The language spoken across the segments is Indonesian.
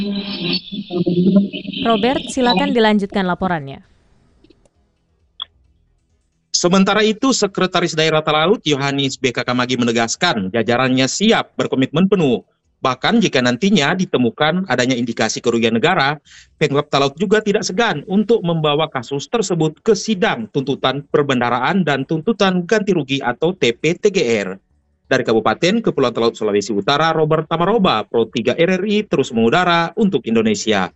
Robert, silakan dilanjutkan laporannya. Sementara itu, Sekretaris Daerah Talaut Yohanes BK Kamagi menegaskan jajarannya siap berkomitmen penuh. Bahkan jika nantinya ditemukan adanya indikasi kerugian negara, Pemkab Talaut juga tidak segan untuk membawa kasus tersebut ke sidang tuntutan perbendaharaan dan tuntutan ganti rugi atau TP-TGR. Dari Kabupaten Kepulauan Talaut Sulawesi Utara, Robert Tamaroba, Pro 3 RRI terus mengudara untuk Indonesia.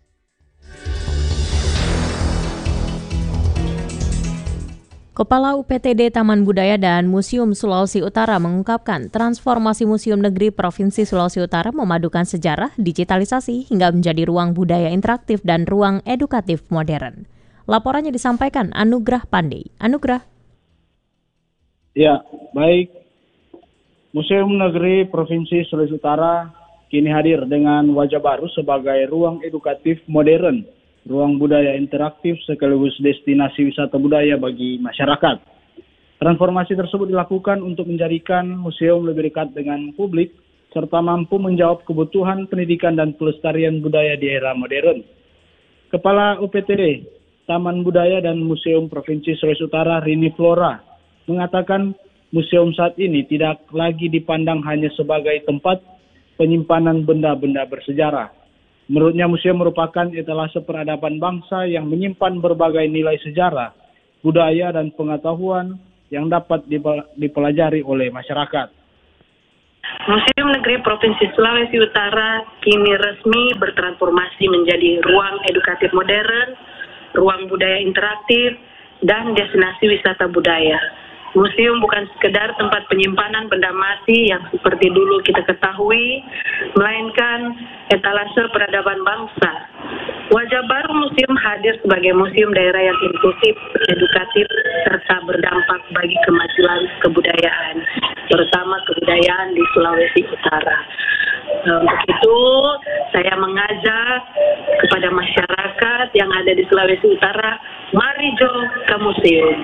Kepala UPTD Taman Budaya dan Museum Sulawesi Utara mengungkapkan transformasi Museum Negeri Provinsi Sulawesi Utara memadukan sejarah, digitalisasi, hingga menjadi ruang budaya interaktif dan ruang edukatif modern. Laporannya disampaikan Anugrah Pandey. Anugrah. Ya, baik. Museum Negeri Provinsi Sulawesi Utara kini hadir dengan wajah baru sebagai ruang edukatif modern, ruang budaya interaktif sekaligus destinasi wisata budaya bagi masyarakat. Transformasi tersebut dilakukan untuk menjadikan museum lebih dekat dengan publik serta mampu menjawab kebutuhan pendidikan dan pelestarian budaya di era modern. Kepala UPTD Taman Budaya dan Museum Provinsi Sulawesi Utara Rini Flora mengatakan museum saat ini tidak lagi dipandang hanya sebagai tempat penyimpanan benda-benda bersejarah. Menurutnya museum merupakan etalase peradaban bangsa yang menyimpan berbagai nilai sejarah, budaya, dan pengetahuan yang dapat dipelajari oleh masyarakat. Museum Negeri Provinsi Sulawesi Utara kini resmi bertransformasi menjadi ruang edukatif modern, ruang budaya interaktif, dan destinasi wisata budaya. Museum bukan sekedar tempat penyimpanan benda mati yang seperti dulu kita ketahui, melainkan etalase peradaban bangsa. Wajah baru museum hadir sebagai museum daerah yang inklusif, edukatif, serta berdampak bagi kemajuan kebudayaan, terutama kebudayaan di Sulawesi Utara. Untuk itu, saya mengajak kepada masyarakat yang ada di Sulawesi Utara, mari jom ke museum.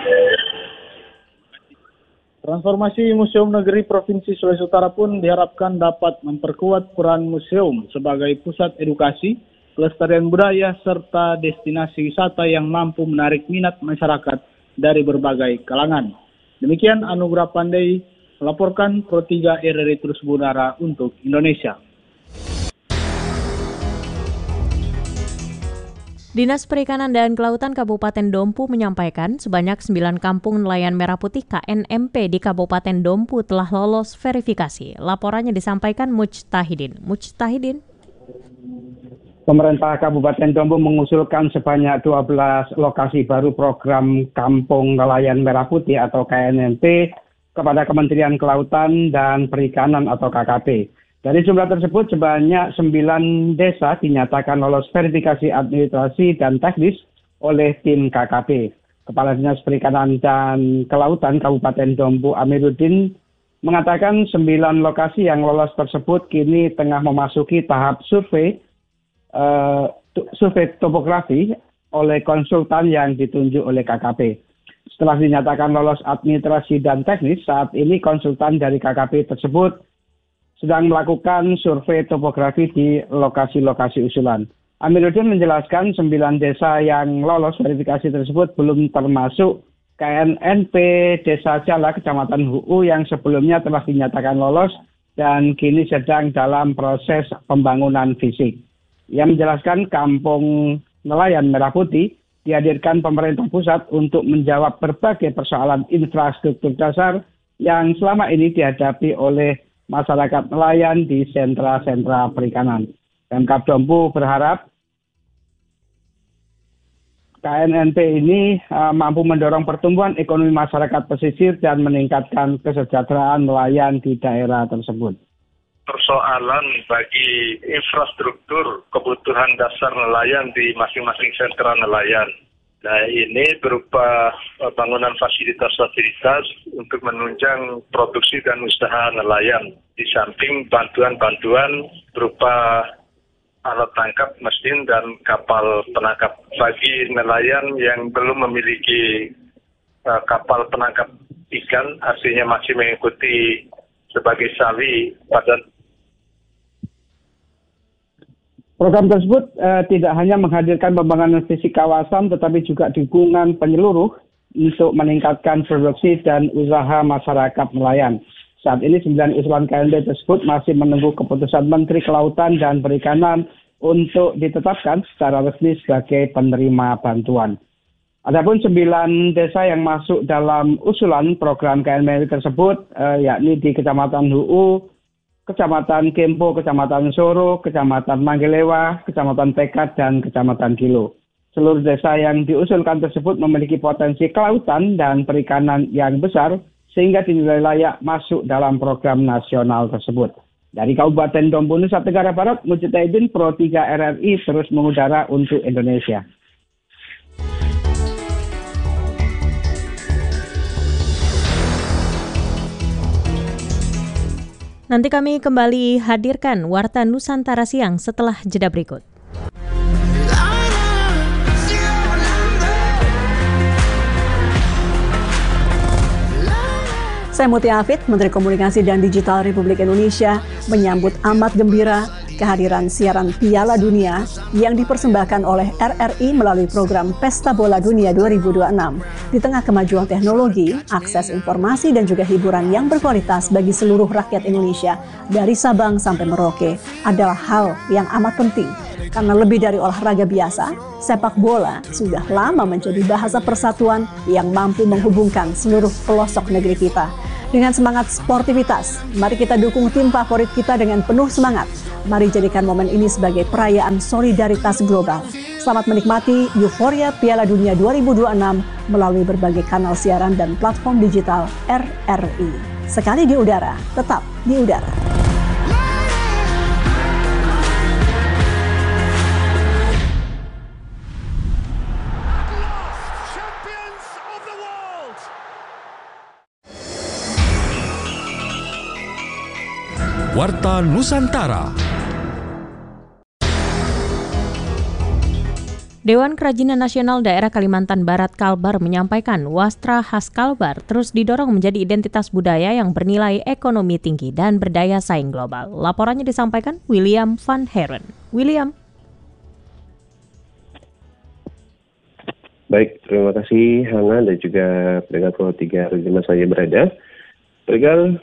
Transformasi Museum Negeri Provinsi Sulawesi Utara pun diharapkan dapat memperkuat peran museum sebagai pusat edukasi, pelestarian budaya, serta destinasi wisata yang mampu menarik minat masyarakat dari berbagai kalangan. Demikian Anugrah Pandey melaporkan Pro 3 RRI terus berudara untuk Indonesia. Dinas Perikanan dan Kelautan Kabupaten Dompu menyampaikan sebanyak 9 kampung nelayan merah putih KNMP di Kabupaten Dompu telah lolos verifikasi. Laporannya disampaikan Mujtahidin. Mujtahidin. Pemerintah Kabupaten Dompu mengusulkan sebanyak 12 lokasi baru program Kampung Nelayan Merah Putih atau KNMP kepada Kementerian Kelautan dan Perikanan atau KKP. Dari jumlah tersebut, sebanyak 9 desa dinyatakan lolos verifikasi administrasi dan teknis oleh tim KKP. Kepala Dinas Perikanan dan Kelautan Kabupaten Dompu Amiruddin mengatakan 9 lokasi yang lolos tersebut kini tengah memasuki tahap survei topografi oleh konsultan yang ditunjuk oleh KKP. Setelah dinyatakan lolos administrasi dan teknis, saat ini konsultan dari KKP tersebut sedang melakukan survei topografi di lokasi-lokasi usulan. Amiruddin menjelaskan 9 desa yang lolos verifikasi tersebut belum termasuk KNMP Desa Jala, Kecamatan Huu yang sebelumnya telah dinyatakan lolos dan kini sedang dalam proses pembangunan fisik. Ia menjelaskan Kampung Nelayan Merah Putih dihadirkan pemerintah pusat untuk menjawab berbagai persoalan infrastruktur dasar yang selama ini dihadapi oleh masyarakat nelayan di sentra-sentra perikanan. Pemkab Dompu berharap KNMP ini mampu mendorong pertumbuhan ekonomi masyarakat pesisir dan meningkatkan kesejahteraan nelayan di daerah tersebut. Persoalan bagi infrastruktur kebutuhan dasar nelayan di masing-masing sentra nelayan. Nah, ini berupa bangunan fasilitas-fasilitas untuk menunjang produksi dan usaha nelayan. Di samping bantuan-bantuan berupa alat tangkap mesin dan kapal penangkap. Bagi nelayan yang belum memiliki kapal penangkap ikan, artinya masih mengikuti sebagai sawi pada Program tersebut tidak hanya menghadirkan pembangunan fisik kawasan, tetapi juga dukungan penyeluruh untuk meningkatkan produksi dan usaha masyarakat nelayan. Saat ini 9 usulan KLD tersebut masih menunggu keputusan Menteri Kelautan dan Perikanan untuk ditetapkan secara resmi sebagai penerima bantuan. Adapun 9 desa yang masuk dalam usulan program KLD tersebut, yakni di Kecamatan Huu, Kecamatan Kempo, Kecamatan Soro, Kecamatan Manggelewa, Kecamatan Pekat, dan Kecamatan Kilo. Seluruh desa yang diusulkan tersebut memiliki potensi kelautan dan perikanan yang besar sehingga dinilai layak masuk dalam program nasional tersebut. Dari Kabupaten Dompu Nusa Tenggara Barat, Mujtahidin Pro 3 RRI terus mengudara untuk Indonesia. Nanti kami kembali hadirkan Warta Nusantara Siang setelah jeda berikut. Saya Mutia Afid, Menteri Komunikasi dan Digital Republik Indonesia, menyambut amat gembira kehadiran siaran Piala Dunia yang dipersembahkan oleh RRI melalui program Pesta Bola Dunia 2026. Di tengah kemajuan teknologi, akses informasi dan juga hiburan yang berkualitas bagi seluruh rakyat Indonesia dari Sabang sampai Merauke adalah hal yang amat penting. Karena lebih dari olahraga biasa, sepak bola sudah lama menjadi bahasa persatuan yang mampu menghubungkan seluruh pelosok negeri kita. Dengan semangat sportivitas, mari kita dukung tim favorit kita dengan penuh semangat. Mari jadikan momen ini sebagai perayaan solidaritas global. Selamat menikmati euforia Piala Dunia 2026 melalui berbagai kanal siaran dan platform digital RRI. Sekali di udara, tetap di udara. Warta Nusantara. Dewan Kerajinan Nasional Daerah Kalimantan Barat Kalbar menyampaikan wastra khas Kalbar terus didorong menjadi identitas budaya yang bernilai ekonomi tinggi dan berdaya saing global. Laporannya disampaikan William Van Heren. William. Baik, terima kasih Hana dan juga pendengar Pro 3 di mana saya berada. Pendengar,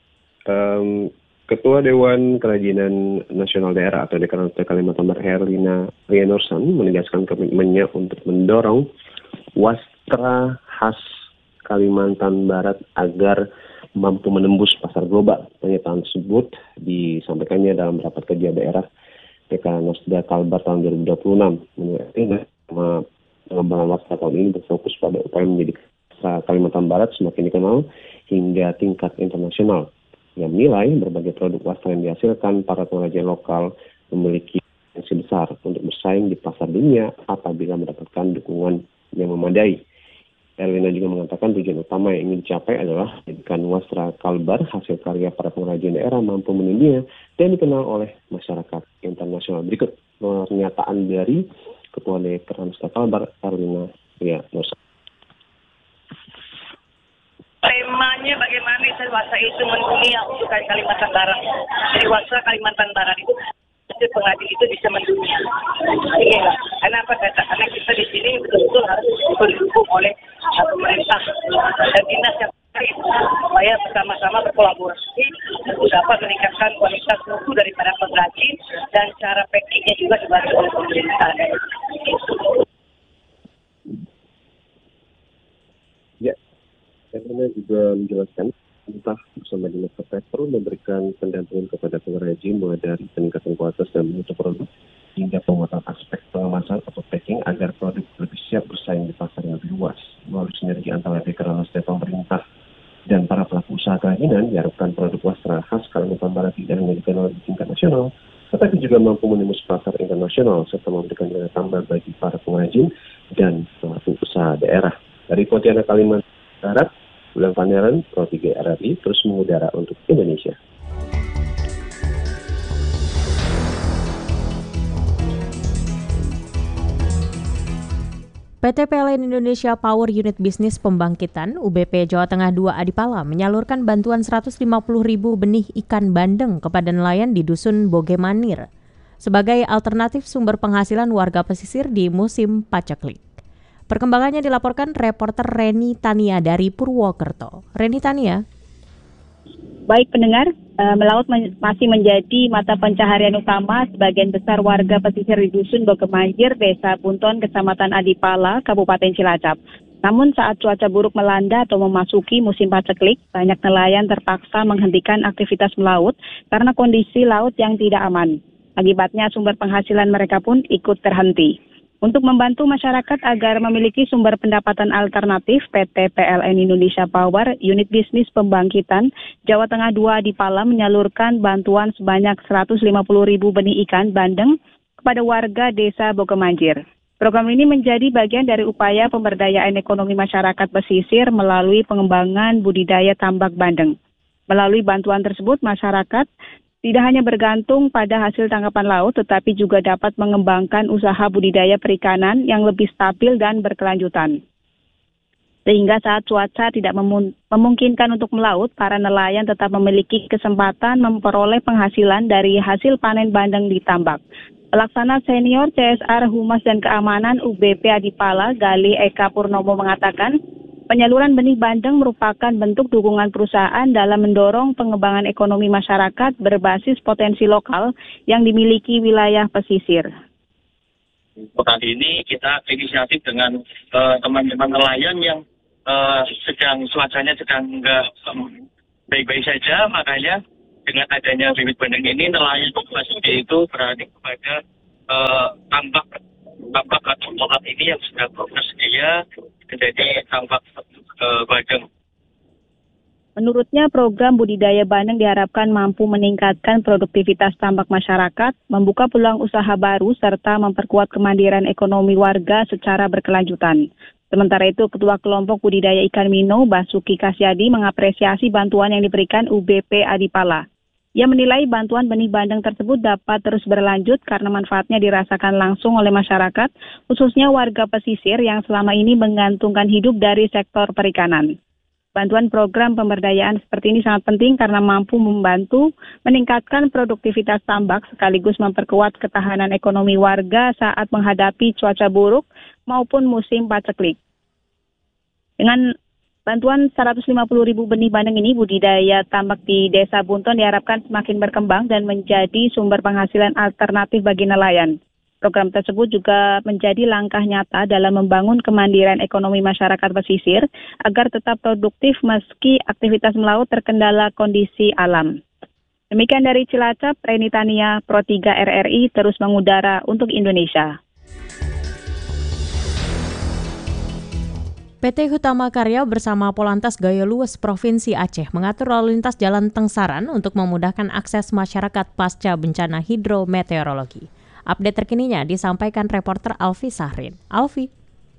Ketua Dewan Kerajinan Nasional Daerah atau DKND Kalimantan Barat Herlina Rianursan menegaskan komitmennya untuk mendorong wastra khas Kalimantan Barat agar mampu menembus pasar global. Pernyataan tersebut disampaikannya dalam rapat kerja daerah DKND Kalbar tahun 2026. Menurut pengembangan wastra tahun ini berfokus pada upaya menjadi Kalimantan Barat semakin dikenal hingga tingkat internasional. Yang menilai berbagai produk wastra yang dihasilkan para pengrajin lokal memiliki potensi besar untuk bersaing di pasar dunia apabila mendapatkan dukungan yang memadai. Erlina juga mengatakan tujuan utama yang ingin dicapai adalah menjadikan wastra Kalbar hasil karya para pengrajin daerah mampu mendunia dan dikenal oleh masyarakat internasional. Berikut pernyataan dari Ketua DKN Kalbar Erlina Rianursan. Temanya bagaimana wastra itu mendunia untuk Kalimantan Barat. Jadi wastra Kalimantan Barat itu pengrajin itu bisa mendunia. Iya, kenapa? Karena kita di sini betul-betul harus didukung oleh pemerintah dan dinas yang terkait supaya bersama-sama berkolaborasi untuk dapat meningkatkan kualitas mutu daripada pengrajin dan cara packingnya juga dibantu oleh pemerintah. Erlina juga menjelaskan pemerintah bersama dinas terkait perlu memberikan pendampingan kepada pengrajin mulai dari peningkatan kualitas dan mutu produk hingga penguatan aspek pengemasan atau packing agar produk lebih siap bersaing di pasar yang lebih luas. Melalui sinergi antara DKND dan pemerintah dan para pelaku usaha kerajinan, diharapkan produk wastra khas Kalimantan Barat tidak hanya dikenal di tingkat nasional, tetapi juga mampu menembus pasar internasional serta memberikan nilai tambah bagi para pengrajin dan pelaku usaha daerah. Dari Pontianak, Kalimantan Barat, William Van Heren, Pro 3 RRI terus mengudara untuk Indonesia. PT PLN Indonesia Power Unit Bisnis Pembangkitan UBP Jawa Tengah 2 Adipala menyalurkan bantuan 150.000 benih ikan bandeng kepada nelayan di Dusun Bogemanir. sebagai alternatif sumber penghasilan warga pesisir di musim paceklik. Perkembangannya dilaporkan reporter Reni Tania dari Purwokerto. Reni Tania. Baik pendengar, melaut masih menjadi mata pencaharian utama sebagian besar warga pesisir di Dusun Bogemanjir, Desa Bunton, Kecamatan Adipala, Kabupaten Cilacap. Namun saat cuaca buruk melanda atau memasuki musim paceklik, banyak nelayan terpaksa menghentikan aktivitas melaut karena kondisi laut yang tidak aman. Akibatnya sumber penghasilan mereka pun ikut terhenti. Untuk membantu masyarakat agar memiliki sumber pendapatan alternatif, PT PLN Indonesia Power, Unit Bisnis Pembangkitan, Jawa Tengah 2 di Pala menyalurkan bantuan sebanyak 150.000 benih ikan bandeng kepada warga Desa Bogemanjir. Program ini menjadi bagian dari upaya pemberdayaan ekonomi masyarakat pesisir melalui pengembangan budidaya tambak bandeng. Melalui bantuan tersebut, masyarakat tidak hanya bergantung pada hasil tangkapan laut, tetapi juga dapat mengembangkan usaha budidaya perikanan yang lebih stabil dan berkelanjutan. Sehingga saat cuaca tidak memungkinkan untuk melaut, para nelayan tetap memiliki kesempatan memperoleh penghasilan dari hasil panen bandeng di tambak. Pelaksana senior CSR Humas dan Keamanan UBP Adipala, Gali Eka Purnomo mengatakan, penyaluran benih bandeng merupakan bentuk dukungan perusahaan dalam mendorong pengembangan ekonomi masyarakat berbasis potensi lokal yang dimiliki wilayah pesisir. Kali ini kita inisiatif dengan teman-teman nelayan yang cuacanya sedang nggak baik-baik saja, makanya dengan adanya bibit bandeng ini nelayan pesisir itu beralih kepada tambak atau lokat ini yang sudah tersedia menjadi tambak bandeng. Menurutnya, program budidaya bandeng diharapkan mampu meningkatkan produktivitas tambak masyarakat, membuka peluang usaha baru, serta memperkuat kemandirian ekonomi warga secara berkelanjutan. Sementara itu, Ketua Kelompok Budidaya Ikan Mino, Basuki Kasyadi, mengapresiasi bantuan yang diberikan UBP Adipala. Ia menilai bantuan benih bandeng tersebut dapat terus berlanjut karena manfaatnya dirasakan langsung oleh masyarakat, khususnya warga pesisir yang selama ini menggantungkan hidup dari sektor perikanan. Bantuan program pemberdayaan seperti ini sangat penting karena mampu membantu meningkatkan produktivitas tambak sekaligus memperkuat ketahanan ekonomi warga saat menghadapi cuaca buruk maupun musim paceklik. Dengan bantuan 150.000 benih bandeng ini, budidaya tambak di Desa Bunton diharapkan semakin berkembang dan menjadi sumber penghasilan alternatif bagi nelayan. Program tersebut juga menjadi langkah nyata dalam membangun kemandirian ekonomi masyarakat pesisir agar tetap produktif meski aktivitas melaut terkendala kondisi alam. Demikian dari Cilacap, Reni Tania, Pro 3 RRI terus mengudara untuk Indonesia. PT Hutama Karya bersama Polantas Gaya Luwes Provinsi Aceh mengatur lalu lintas Jalan Tengsaran untuk memudahkan akses masyarakat pasca bencana hidrometeorologi. Update terkininya disampaikan reporter Alfi Sahrin. Alfi.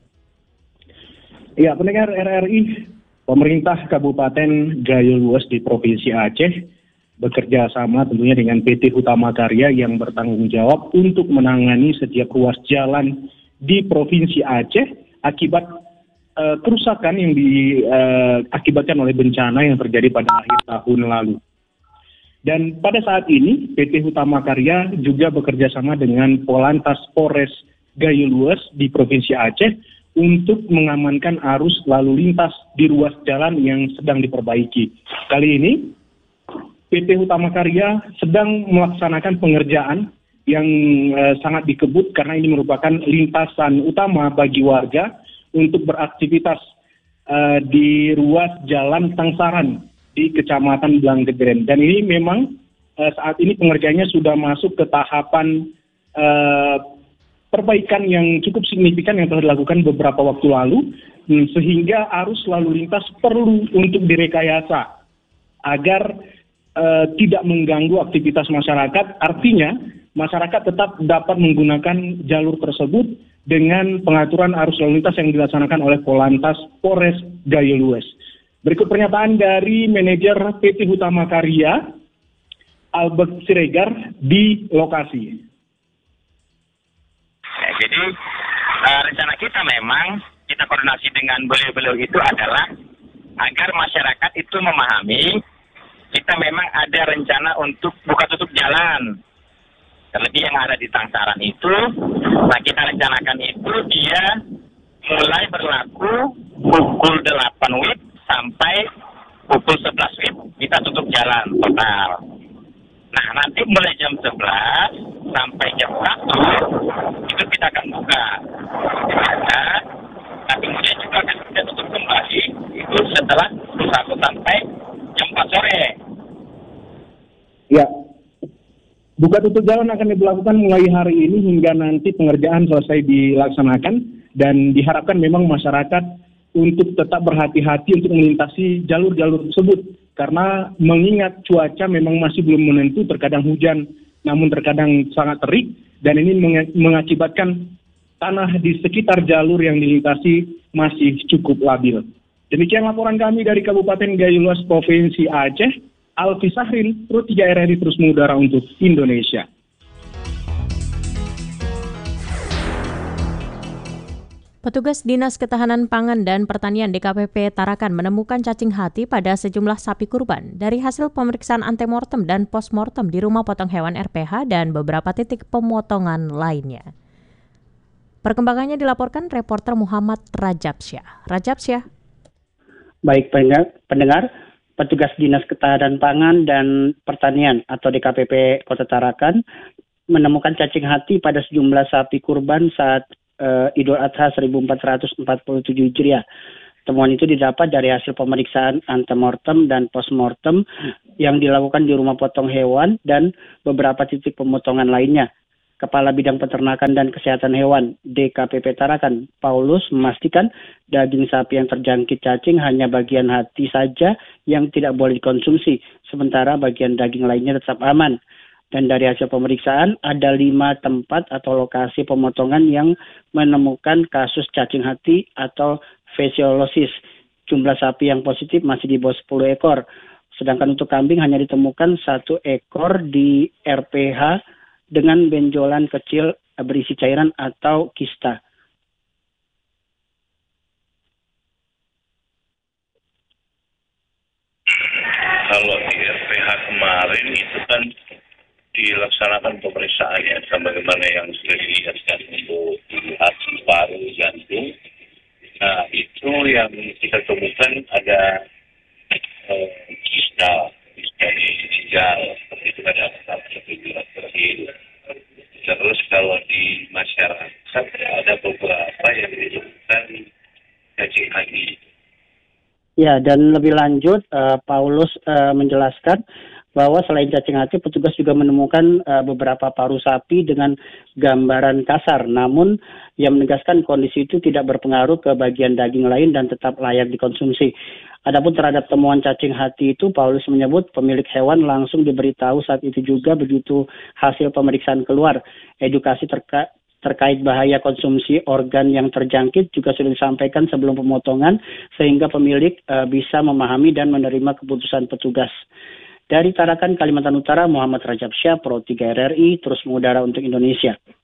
Ya, pendengar RRI, pemerintah Kabupaten Gaya Luwes di Provinsi Aceh bekerja sama tentunya dengan PT Hutama Karya yang bertanggung jawab untuk menangani setiap ruas jalan di Provinsi Aceh akibat kerusakan yang diakibatkan oleh bencana yang terjadi pada akhir tahun lalu. Dan pada saat ini, PT Hutama Karya juga bekerja sama dengan Polantas Polres Gaya Luwes di Provinsi Aceh untuk mengamankan arus lalu lintas di ruas jalan yang sedang diperbaiki. Kali ini, PT Hutama Karya sedang melaksanakan pengerjaan yang sangat dikebut karena ini merupakan lintasan utama bagi warga untuk beraktivitas di ruas jalan Tengsaran di Kecamatan Blangkedren. Dan ini memang saat ini pengerjaannya sudah masuk ke tahapan perbaikan yang cukup signifikan yang telah dilakukan beberapa waktu lalu, sehingga arus lalu lintas perlu untuk direkayasa agar tidak mengganggu aktivitas masyarakat. Artinya masyarakat tetap dapat menggunakan jalur tersebut dengan pengaturan arus lalu lintas yang dilaksanakan oleh Polantas Polres Gaya Luwes. Berikut pernyataan dari manajer PT Hutama Karya, Albert Siregar, di lokasi. Ya, jadi rencana kita memang, kita koordinasi dengan beliau-beliau itu adalah agar masyarakat itu memahami kita memang ada rencana untuk buka tutup jalan. Terlebih yang ada di Tangsaran itu, nah kita rencanakan itu dia mulai berlaku pukul 8 WIB sampai pukul 11 WIB kita tutup jalan total. Nah nanti mulai jam 11 sampai jam 1 itu kita akan buka. Nah kemudian juga akan kita tutup kembali itu setelah 1 sampai jam 4 sore. Ya, buka tutup jalan akan diberlakukan mulai hari ini hingga nanti pengerjaan selesai dilaksanakan, dan diharapkan memang masyarakat untuk tetap berhati-hati untuk melintasi jalur-jalur tersebut, karena mengingat cuaca memang masih belum menentu, terkadang hujan namun terkadang sangat terik, dan ini mengakibatkan tanah di sekitar jalur yang dilintasi masih cukup labil. Demikian laporan kami dari Kabupaten Gayo Luas, Provinsi Aceh. Alfi Sahrin, Pro 3 RRI terus mengudara untuk Indonesia. Petugas Dinas Ketahanan Pangan dan Pertanian DKPP Tarakan menemukan cacing hati pada sejumlah sapi kurban dari hasil pemeriksaan antemortem dan postmortem di rumah potong hewan RPH dan beberapa titik pemotongan lainnya. Perkembangannya dilaporkan reporter Muhammad Rajabsyah. Baik pendengar, petugas Dinas Ketahanan Pangan dan Pertanian atau DKPP Kota Tarakan menemukan cacing hati pada sejumlah sapi kurban saat Idul Adha 1447 Hijriah. Temuan itu didapat dari hasil pemeriksaan antemortem dan postmortem yang dilakukan di rumah potong hewan dan beberapa titik pemotongan lainnya. Kepala Bidang Peternakan dan Kesehatan Hewan DKPP Tarakan, Paulus, memastikan daging sapi yang terjangkit cacing hanya bagian hati saja yang tidak boleh dikonsumsi, sementara bagian daging lainnya tetap aman. Dan dari hasil pemeriksaan, ada 5 tempat atau lokasi pemotongan yang menemukan kasus cacing hati atau fasciolosis. Jumlah sapi yang positif masih di bawah 10 ekor. Sedangkan untuk kambing hanya ditemukan 1 ekor di RPH dengan benjolan kecil berisi cairan atau kista. Kalau di RPH kemarin itu kan dilaksanakan pemeriksaannya sebagaimana yang sudah dilihatkan untuk hati, paru, jantung. Nah itu yang kita temukan ada kista di ginjal, seperti itu ada ketujuan kecil. Terus kalau di masyarakat ada beberapa yang ditemukan cacing hati. Ya, dan lebih lanjut Paulus menjelaskan bahwa selain cacing hati, petugas juga menemukan beberapa paru sapi dengan gambaran kasar. Namun, ia menegaskan kondisi itu tidak berpengaruh ke bagian daging lain dan tetap layak dikonsumsi. Adapun terhadap temuan cacing hati itu, Paulus menyebut pemilik hewan langsung diberitahu saat itu juga begitu hasil pemeriksaan keluar. Edukasi terkait bahaya konsumsi organ yang terjangkit juga sudah disampaikan sebelum pemotongan, sehingga pemilik bisa memahami dan menerima keputusan petugas. Dari Tarakan, Kalimantan Utara, Muhammad Rajabsyah, Pro 3 RRI, terus mengudara untuk Indonesia.